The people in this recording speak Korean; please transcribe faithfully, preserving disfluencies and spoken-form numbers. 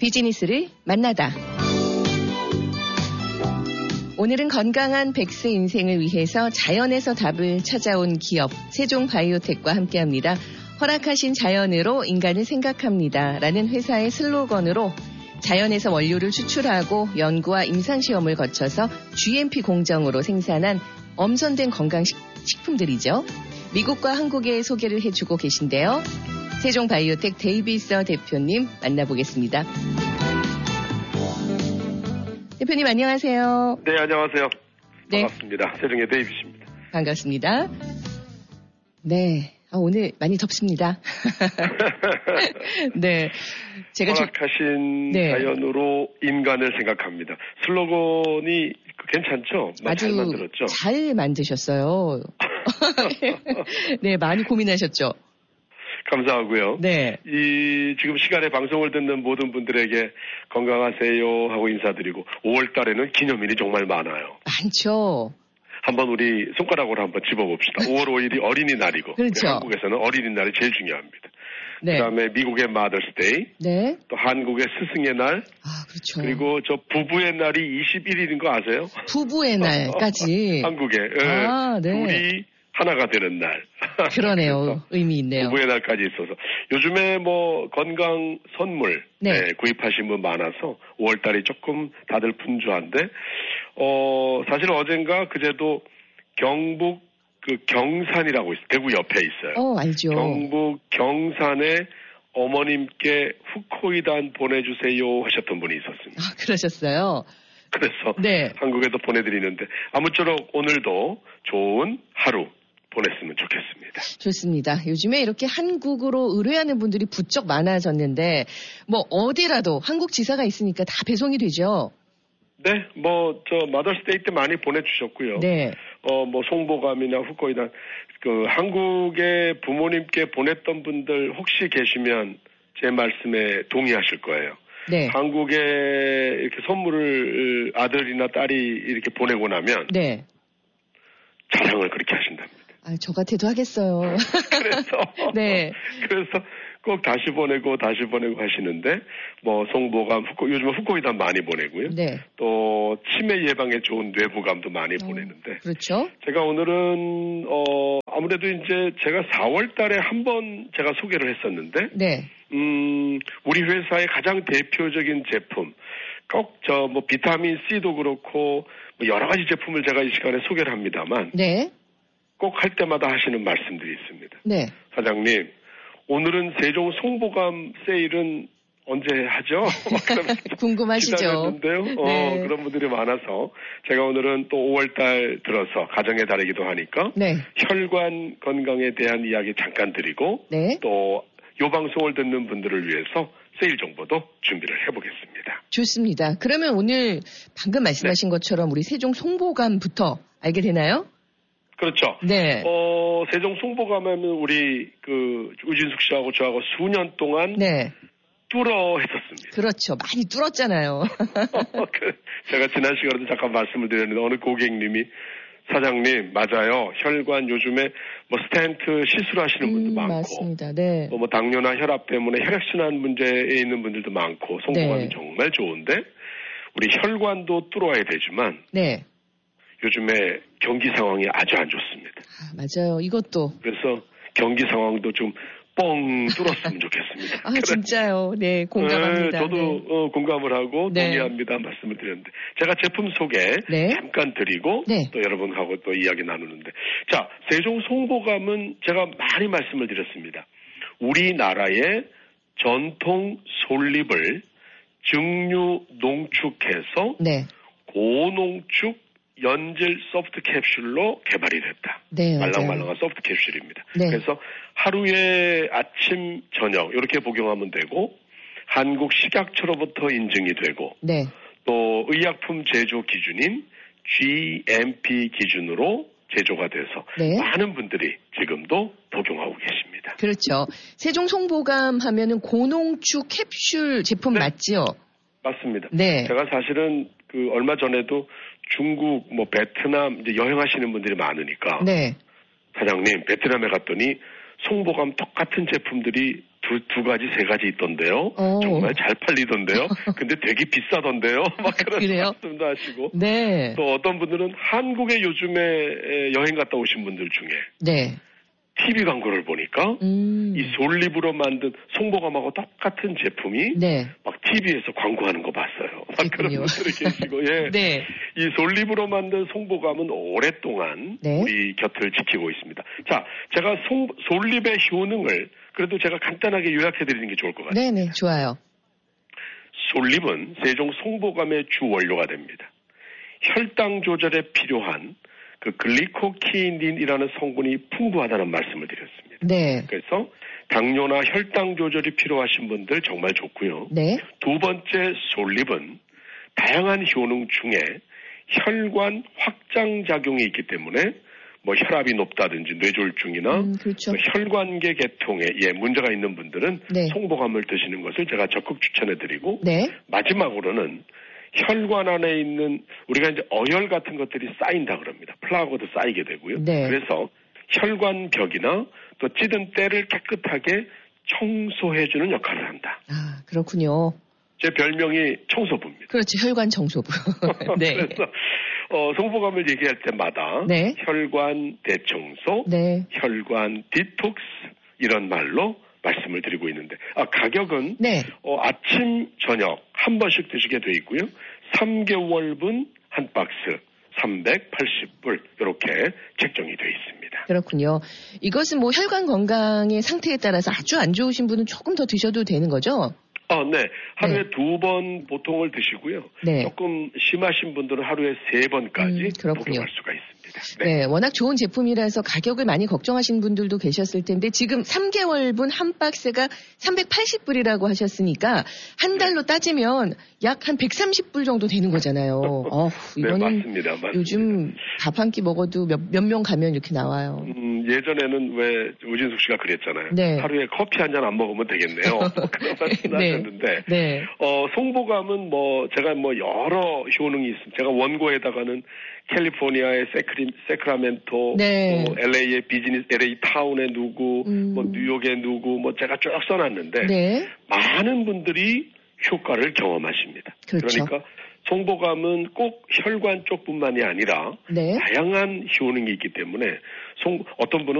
비즈니스를 만나다. 오늘은 건강한 백세 인생을 위해서 자연에서 답을 찾아온 기업 세종바이오텍과 함께합니다. 허락하신 자연으로 인간을 생각합니다. 라는 회사의 슬로건으로 자연에서 원료를 추출하고 연구와 임상시험을 거쳐서 지엠피 공정으로 생산한 엄선된 건강식품들이죠. 미국과 한국의 소개를 해주고 계신데요. 세종바이오텍 데이비서 대표님 만나보겠습니다. 대표님 안녕하세요. 네, 안녕하세요. 네. 반갑습니다. 세종의 데이비스입니다. 반갑습니다. 네, 아, 오늘 많이 덥습니다. 네, 제가 허락하신 네. 자연으로 인간을 생각합니다. 슬로건이 괜찮죠? 아주 잘 만들었죠? 잘 만드셨어요. 네, 많이 고민하셨죠? 감사하고요. 네. 이 지금 시간에 방송을 듣는 모든 분들에게 건강하세요 하고 인사드리고 오월 달에는 기념일이 정말 많아요. 많죠. 한번 우리 손가락으로 한번 집어봅시다. 오월 오일이 어린이날이고 그렇죠. 한국에서는 어린이날이 제일 중요합니다. 네. 그다음에 미국의 마더스데이, 네. 또 한국의 스승의 날, 아 그렇죠. 그리고 저 부부의 날이 이십일일인 거 아세요? 부부의 날까지. 한국에 아, 네. 둘이 하나가 되는 날. 그러네요. 의미 있네요. 부부의 날까지 있어서 요즘에 뭐 건강 선물 네. 네, 구입하신 분 많아서 오월 달이 조금 다들 분주한데 어 사실 어젠가 그제도 경북 그 경산이라고 있어요. 대구 옆에 있어요. 어, 알죠. 경북 경산에 어머님께 후코이단 보내주세요 하셨던 분이 있었습니다. 아, 그러셨어요? 그래서 네. 한국에도 보내드리는데 아무쪼록 오늘도 좋은 하루 보냈으면 좋겠습니다. 좋습니다. 요즘에 이렇게 한국으로 의뢰하는 분들이 부쩍 많아졌는데 뭐 어디라도 한국 지사가 있으니까 다 배송이 되죠? 네, 뭐 저 마더스데이 때 많이 보내주셨고요. 네. 어 뭐 송보감이나 후코이단 그 한국의 부모님께 보냈던 분들 혹시 계시면 제 말씀에 동의하실 거예요. 네. 한국에 이렇게 선물을 아들이나 딸이 이렇게 보내고 나면 네. 자랑을 그렇게 하신답니다. 아, 저 같아도 하겠어요. 그래서 네. 그래서 꼭 다시 보내고 다시 보내고 하시는데 뭐 송보감, 후코, 요즘은 후코이단 많이 보내고요. 네. 또 치매 예방에 좋은 뇌부감도 많이 어, 보내는데. 그렇죠. 제가 오늘은 어 아무래도 이제 제가 사월 달에 한 번 제가 소개를 했었는데. 네. 음 우리 회사의 가장 대표적인 제품. 꼭 저 뭐 비타민 C도 그렇고 뭐 여러 가지 제품을 제가 이 시간에 소개를 합니다만. 네. 꼭 할 때마다 하시는 말씀들이 있습니다. 네. 사장님, 오늘은 세종 송보감 세일은 언제 하죠? 궁금하시죠? 기다렸는데요. 네. 어, 그런 분들이 많아서 제가 오늘은 또 오월 달 들어서 가정의 달이기도 하니까 네. 혈관 건강에 대한 이야기 잠깐 드리고 네. 또 이 방송을 듣는 분들을 위해서 세일 정보도 준비를 해보겠습니다. 좋습니다. 그러면 오늘 방금 말씀하신 네. 것처럼 우리 세종 송보감부터 알게 되나요? 그렇죠. 네. 어, 세종 송보감하면 우리 그 우진숙 씨하고 저하고 수년 동안 네. 뚫어 했었습니다. 그렇죠. 많이 뚫었잖아요. 제가 지난 시간에도 잠깐 말씀을 드렸는데 어느 고객님이 사장님 맞아요. 혈관 요즘에 뭐 스텐트 시술하시는 분도 음, 많고, 맞습니다. 네. 뭐, 뭐 당뇨나 혈압 때문에 혈액순환 문제에 있는 분들도 많고 송보감이 네. 정말 좋은데 우리 혈관도 뚫어야 되지만. 네. 요즘에 경기 상황이 아주 안 좋습니다. 아, 맞아요. 이것도. 그래서 경기 상황도 좀 뻥 뚫었으면 좋겠습니다. 아, 진짜요. 네, 공감합니다. 네, 저도 네. 어, 공감을 하고 네. 동의합니다 말씀을 드렸는데 제가 제품 소개 네. 잠깐 드리고 네. 또 여러분하고 또 이야기 나누는데 자, 세종 송보감은 제가 많이 말씀을 드렸습니다. 우리나라의 전통 솔잎을 증류 농축해서 네. 고농축 연질 소프트 캡슐로 개발이 됐다. 네, 말랑말랑한 소프트 캡슐입니다. 네. 그래서 하루에 아침, 저녁 이렇게 복용하면 되고 한국 식약처로부터 인증이 되고 네. 또 의약품 제조 기준인 지엠피 기준으로 제조가 돼서 네. 많은 분들이 지금도 복용하고 계십니다. 그렇죠. 세종 송보감 하면은 고농축 캡슐 제품 네. 맞지요? 맞습니다. 네. 제가 사실은 그 얼마 전에도 중국, 뭐 베트남 이제 여행하시는 분들이 많으니까. 네. 사장님 베트남에 갔더니 송보감 똑같은 제품들이 두, 두 가지, 세 가지 있던데요. 오. 정말 잘 팔리던데요. 근데 되게 비싸던데요. 막 그런 말씀도 하시고. 네. 또 어떤 분들은 한국에 요즘에 여행 갔다 오신 분들 중에. 네. 티비 광고를 보니까 음. 이 솔잎으로 만든 송보감하고 똑같은 제품이 네. 막 티비에서 광고하는 거 봤어요. 막 그런 분들이 계시고, 예. 네. 이 솔잎으로 만든 송보감은 오랫동안 네. 우리 곁을 지키고 있습니다. 자, 제가 송, 솔잎의 효능을 그래도 제가 간단하게 요약해드리는 게 좋을 것 같아요. 네네, 좋아요. 솔잎은 세종 송보감의 주 원료가 됩니다. 혈당 조절에 필요한 그 글리코키닌이라는 성분이 풍부하다는 말씀을 드렸습니다. 네. 그래서 당뇨나 혈당 조절이 필요하신 분들 정말 좋고요. 네. 두 번째 솔잎은 다양한 효능 중에 혈관 확장 작용이 있기 때문에 뭐 혈압이 높다든지 뇌졸중이나 음, 그렇죠. 혈관계 계통에 예, 문제가 있는 분들은 네. 송보감을 드시는 것을 제가 적극 추천해드리고 네. 마지막으로는 혈관 안에 있는 우리가 이제 어혈 같은 것들이 쌓인다 그럽니다. 플라그도 쌓이게 되고요. 네. 그래서 혈관벽이나 또 찌든 때를 깨끗하게 청소해주는 역할을 한다. 아, 그렇군요. 제 별명이 청소부입니다. 그렇죠. 혈관 청소부. 네. 그래서 어, 송보감을 얘기할 때마다 네. 혈관 대청소, 네. 혈관 디톡스 이런 말로 말씀을 드리고 있는데 아, 가격은 네. 어, 아침, 저녁 한 번씩 드시게 돼 있고요. 삼 개월분 한 박스 삼백팔십 불 이렇게 책정이 되어 있습니다. 그렇군요. 이것은 뭐 혈관 건강의 상태에 따라서 아주 안 좋으신 분은 조금 더 드셔도 되는 거죠? 아, 네. 하루에 네. 두 번 보통을 드시고요. 네. 조금 심하신 분들은 하루에 세 번까지 음, 복용할 수가 있습니다. 네. 네, 워낙 좋은 제품이라서 가격을 많이 걱정하신 분들도 계셨을 텐데 지금 삼 개월분 한 박스가 삼백팔십 불이라고 하셨으니까 한 달로 네. 따지면 약 한 백삼십 불 정도 되는 거잖아요. 어, 이거는 네, 맞습니다. 맞습니다. 요즘 밥 한 끼 먹어도 몇, 몇 명 가면 이렇게 나와요. 음, 예전에는 왜 우진숙 씨가 그랬잖아요. 네. 하루에 커피 한 잔 안 먹으면 되겠네요. 그런 말씀 네. 하셨는데 네. 어, 송보감은 뭐 제가 뭐 여러 효능이 있습니다. 제가 원고에다가는 캘리포니아의 세크리, 세크라멘토, 네. 뭐 엘에이의 비즈니스, 엘에이 타운의 누구, 음. 뭐 뉴욕의 누구, 뭐 제가 쭉 써놨는데 네. 많은 분들이 효과를 경험하십니다. 그렇죠. 그러니까 송보감은 꼭 혈관 쪽뿐만이 아니라 네. 다양한 효능이 있기 때문에 송, 어떤 분은